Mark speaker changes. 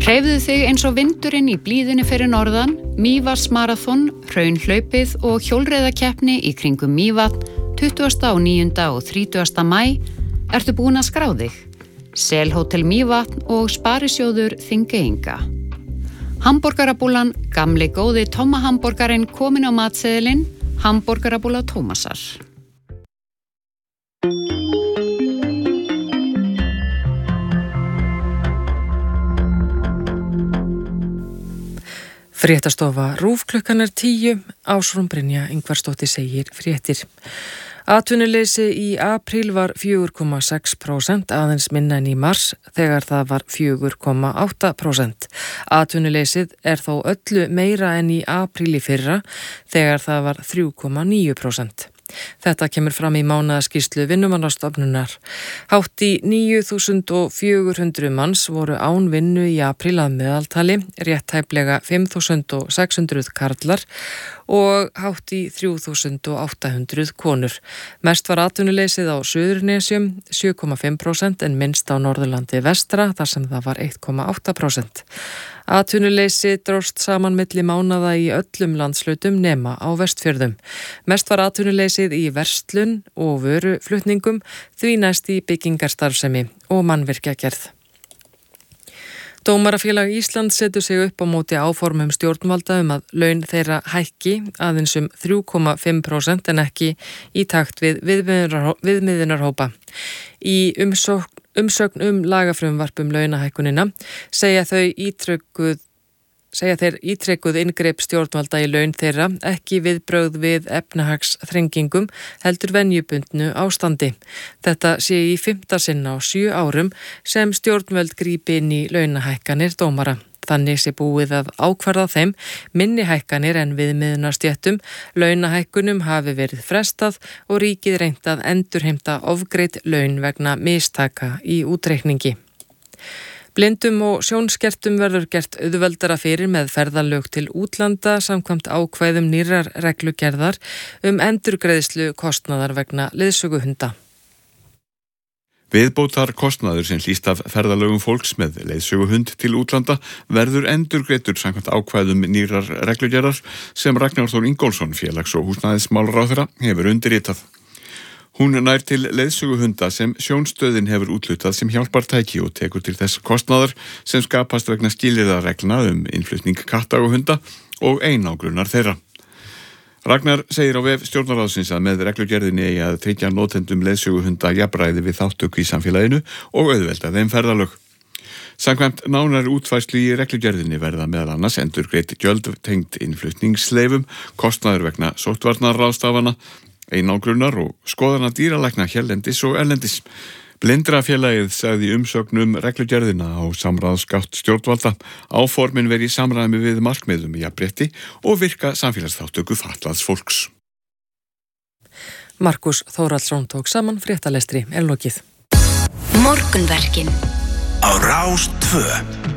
Speaker 1: Hreyfðu þig eins og vindurinn í blíðunni fyrir norðan, Mývatnsmaraþon, hraunhlaupið og hjólreiðakeppni í kringum Mývatn 29. og 30. maí. Ertu búin að skrá þig? Selhótel Mývatn og Sparisjóður Þingeyinga. Hamborgarabúlan, gamli góði Tomma-hamborgarinn kominn á matseðilinn, Hamborgarabúla Tómasar.
Speaker 2: Fréttastofa RÚV klukkan 10, Ásrún Brynja Ingvarsdóttir segir fréttir. Atvinnuleysi í apríl var 4,6%, aðeins minna en í mars þegar það var 4,8%. Atvinnuleysið er þó öllu meira en í apríl í fyrra þegar það var 3,9%. Þetta kemur fram í mánaðarskýrslu Vinnumálastofnunar. Hátt í 9.400 manns voru án vinnu í apríl að meðaltali, rétt tæplega 5.600 karlar og hátt í 3.800 konur. Mest var atvinnuleysið á Suðurnesjum 7,5% en minnst á Norðurlandi vestra þar sem það var 1,8%. Atvinnuleysi dróst saman milli mánaða í öllum landshlutum nema á Vestfjörðum. Mest var atvinnuleysið í verslun og vöruflutningum, því næst í byggingarstarfsemi og mannvirkjagerð. Dómarafélag Íslands setur sig upp á móti áformum stjórnvalda að laun þeirra hækki aðeins 3,5% en ekki í takt við viðmiðunarhópa. Í umsögn lagafrumvarp launahækkunina segja þeir ítrekuð inngrip stjórnvalda í laun þeirra ekki viðbrögð við efnahagsþrengingum heldur venjubundnu ástandi. Þetta sé í 5. sinn á 7 árum sem stjórnvöld grípi inn í launahækkanir dómara. Þannig sé búið að ákvarða þeim minni hækkanir en viðmiðunarstéttum, launahækkunum hafi verið frestað og ríkið reynt að endurheimta ofgreidd laun vegna mistaka í útreikningi. Blindum og sjónskertum verður gert auðveldara fyrir með ferðalög til útlanda samkvæmt ákvæðum nýrrar reglugerðar endurgreiðslu kostnaðar vegna leiðsöguhunda.
Speaker 3: Viðbótar kostnaður sem hlýst af ferðalögum fólks með leiðsöguhund til útlanda verður endurgreiddur samkvæmt ákvæðum nýrrar reglugerðar sem Ragnar Þór Ingólfsson, félags- og húsnæðismálaráðherra, hefur undirritað. Hún nær til leiðsöguhunda sem sjónstöðin hefur úthlutað sem hjálpartæki og tekur til þess kostnaðar sem skapast vegna skilyrðareglna innflutning katta og hunda og einangrunar þeirra. Ragnar segir á vef stjórnarráðsins að með reglugerðinni eigi að tryggja notendum leiðsöguhunda jafnræði við þátttöku í samfélaginu og auðvelda þeim ferðalög. Samkvæmt nánari útfærslu í reglugerðinni verða meðal annars endurgreidd gjöld tengd innflutningsleyfum, kostnaður vegna sóttvarnaráðstafana, einangrunar og skoðana dýralækna hérlendis og erlendis. Blindrafélagið sagði umsögn reglugerðina á samráðsgátt stjórnvalda. Áformin veri í samræmi við markmiðum jafnrétti og virka samfélagsþátttöku fatlaðs fólks.
Speaker 2: Markus Þórhallsson tók saman, fréttalestri lokið.
Speaker 4: Morgunverkin
Speaker 5: á Rás 2.